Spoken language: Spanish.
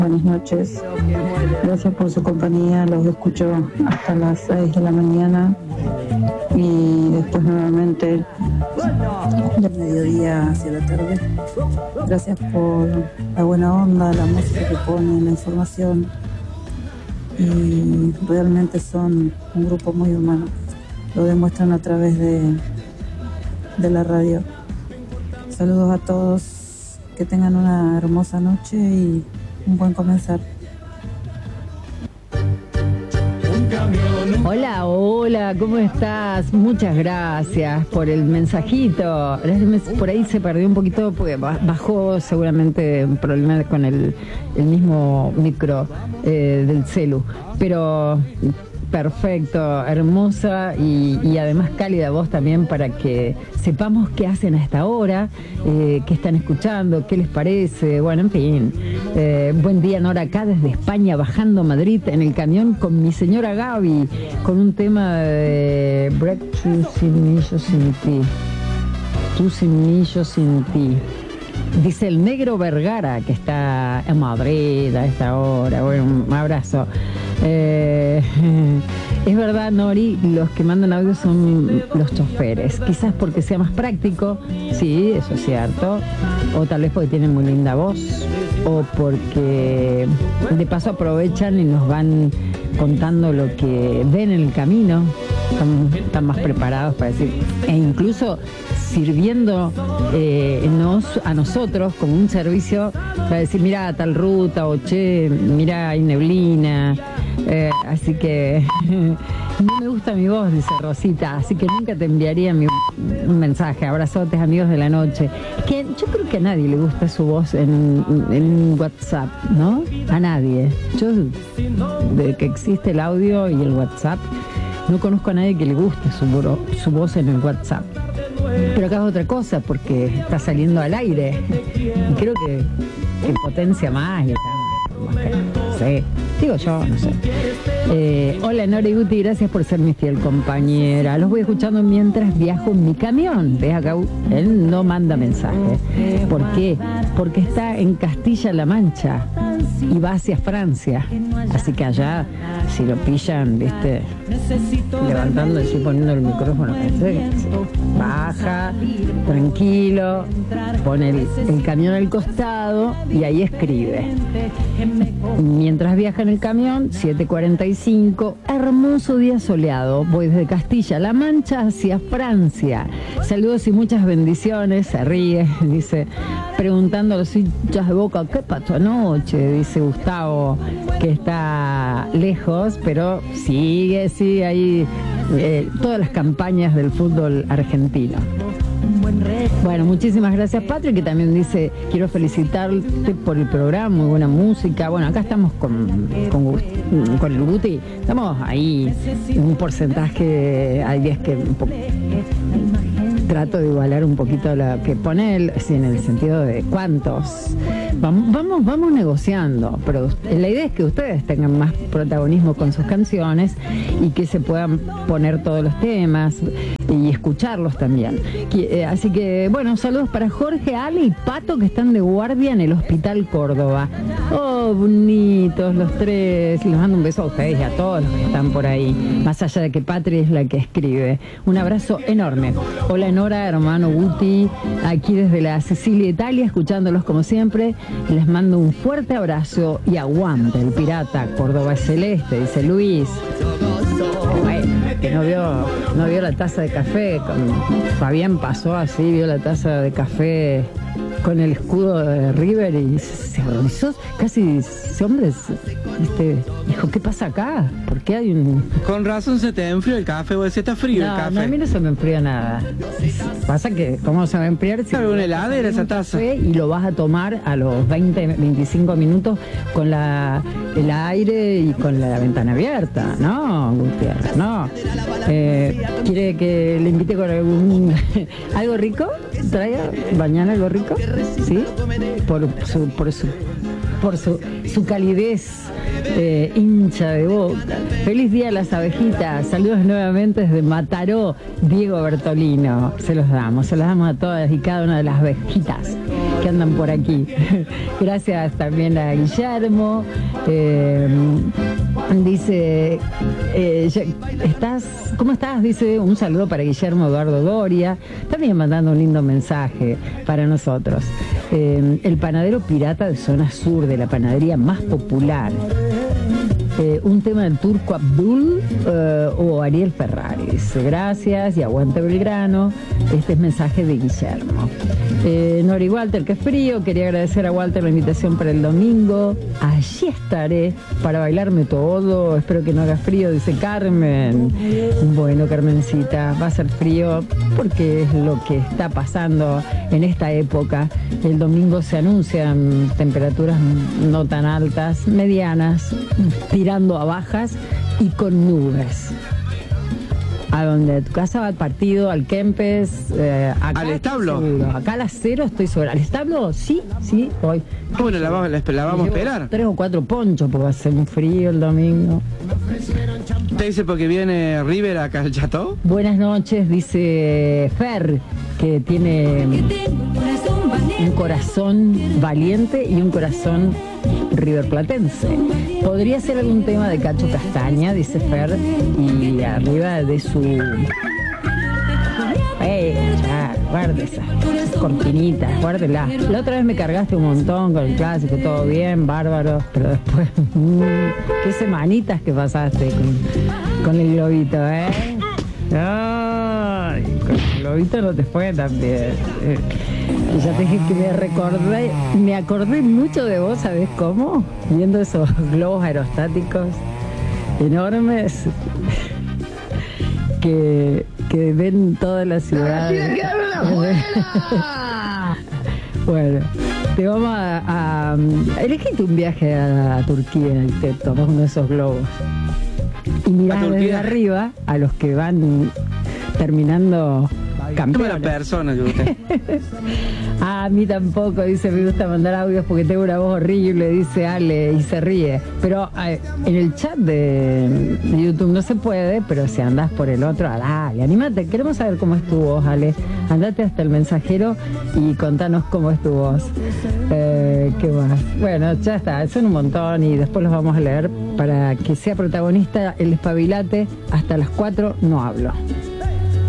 buenas noches. Gracias por su compañía, los escucho hasta las 6 de la mañana y después nuevamente del mediodía hacia la tarde. Gracias por la buena onda, la música que ponen, la información, y realmente son un grupo muy humano. Lo demuestran a través de la radio. Saludos a todos, que tengan una hermosa noche y un buen comenzar. Hola, hola, ¿cómo estás? Muchas gracias por el mensajito. Por ahí se perdió un poquito porque bajó seguramente un problema con el mismo micro del celu. Pero perfecto, hermosa y además cálida voz también para que sepamos qué hacen a esta hora, qué están escuchando, qué les parece. Bueno, en fin. Buen día, Nora, acá desde España, bajando a Madrid en el camión con mi señora Gaby, con un tema de Breakthrough sin mí, yo sin ti. Tú sin mí, yo sin ti. Dice el Negro Vergara, que está en Madrid a esta hora. Bueno, un abrazo. Es verdad, Nori, los que mandan audio son los choferes. Quizás porque sea más práctico, sí, eso es cierto. O tal vez porque tienen muy linda voz. O porque de paso aprovechan y nos van contando lo que ven en el camino. Están más preparados para decir. E incluso sirviendo a nosotros como un servicio para decir, mira tal ruta, o che, mira hay neblina. Así que no me gusta mi voz, dice Rosita, así que nunca te enviaría un mensaje. Abrazotes, amigos de la noche. Que yo creo que a nadie le gusta su voz en WhatsApp, ¿no? A nadie. Yo, desde que existe el audio y el WhatsApp, no conozco a nadie que le guste su voz en el WhatsApp. Pero acá es otra cosa, porque está saliendo al aire. Y creo que potencia más y no sé. Digo yo, no sé. Hola, Nora y Guti, gracias por ser mi fiel compañera. Los voy escuchando mientras viajo en mi camión. ¿Ves acá? Él no manda mensaje. ¿Por qué? Porque está en Castilla-La Mancha y va hacia Francia. Así que allá, si lo pillan, viste, levantando y poniendo el micrófono, baja, tranquilo, pone el camión al costado y ahí escribe. Mientras viaja en el camión, 7:45, hermoso día soleado, voy desde Castilla-La Mancha hacia Francia. Saludos y muchas bendiciones, se ríe, dice, preguntando a los hinchas de Boca, ¿qué pasó anoche? Dice Gustavo, que está lejos, pero sigue ahí todas las campañas del fútbol argentino. Bueno, muchísimas gracias, Patrick, que también dice, quiero felicitarte por el programa, muy buena música. Bueno, acá estamos con el Guti, estamos ahí en un porcentaje, hay días que trato de igualar un poquito lo que pone él, en el sentido de cuántos. Vamos negociando, pero la idea es que ustedes tengan más protagonismo con sus canciones y que se puedan poner todos los temas y escucharlos también. Así que, bueno, saludos para Jorge, Ale y Pato, que están de guardia en el Hospital Córdoba. Oh, bonitos los tres. Les mando un beso a ustedes y a todos los que están por ahí, más allá de que Patri es la que escribe. Un abrazo enorme. Hola, Nora, hermano Guti, aquí desde la Sicilia, Italia, escuchándolos como siempre. Les mando un fuerte abrazo y aguante el pirata. Córdoba es celeste, dice Luis. Bueno, que no vio la taza de café. Fabián pasó así, vio la taza de café con el escudo de River y se horrorizó. Casi ese hombre dijo, ¿qué pasa acá? ¿Por qué hay un...? Con razón se te enfrió el café, o se está frío el café. No, a mí no se me enfría nada. Pasa que, ¿cómo se va a enfriar? Si una heladera esa taza. Y lo vas a tomar a los 25 minutos con el aire y con la ventana abierta. No, Gutiérrez, no. ¿Quiere que le invite con algo rico? ¿Traiga mañana algo rico? ¿Sí? Por su calidez hincha de Boca. Feliz día a las abejitas. Saludos nuevamente desde Mataró, Diego Bertolino. Se los damos a todas y cada una de las abejitas. que andan por aquí. Gracias también a Guillermo. Dice, ¿cómo estás? Dice, un saludo para Guillermo Eduardo Doria. También mandando un lindo mensaje para nosotros. El panadero pirata de zona sur, de la panadería más popular. Un tema del Turco Abdul o Ariel Ferrari. Dice, gracias y aguante Belgrano. Este es mensaje de Guillermo. Nori Walter, que frío. Quería agradecer a Walter la invitación para el domingo. Allí estaré para bailarme todo. Espero que no haga frío, dice Carmen. Bueno, Carmencita, va a ser frío porque es lo que está pasando en esta época. El domingo se anuncian temperaturas no tan altas, medianas, tirando a bajas y con nubes. A donde tu casa va al partido, al Kempes, acá ¿al establo? Seguro. Acá a las 0 estoy segura. ¿Al establo? Sí, voy. Bueno, la vamos a esperar. 3 o 4 ponchos porque va a ser muy frío el domingo. ¿Te dice porque viene River acá al Chateau? Buenas noches, dice Fer, que tiene un corazón valiente y un corazón riverplatense. Podría ser algún tema de Cacho Castaña, dice Fer, y arriba de su... ya, guarde esas cortinitas, guárdela. La otra vez me cargaste un montón con el clásico, todo bien, bárbaro, pero después, qué semanitas que pasaste con el globito, Ay, con el globito no te fue tan bien. Ya te dije que me acordé mucho de vos, ¿sabés cómo? Viendo esos globos aerostáticos enormes que ven toda la ciudad. Bueno, te vamos a elegiste un viaje a Turquía y te tomas uno de esos globos. Y mirás desde arriba a los que van terminando campeones. No me la persona que usted. A mí tampoco, dice, me gusta mandar audios porque tengo una voz horrible, dice Ale, y se ríe. Pero en el chat de YouTube no se puede, pero si andás por el otro, dale, anímate, queremos saber cómo es tu voz, Ale. Andate hasta el mensajero y contanos cómo es tu voz. ¿Qué más? Bueno, ya está, son un montón y después los vamos a leer para que sea protagonista el espabilate. Hasta las 4 no hablo.